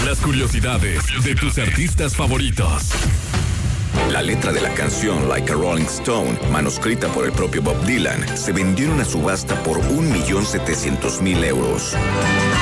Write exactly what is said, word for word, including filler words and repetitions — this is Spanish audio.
Las curiosidades de tus artistas favoritos. La letra de la canción Like a Rolling Stone, manuscrita por el propio Bob Dylan, se vendió en una subasta por un millón setecientos mil euros.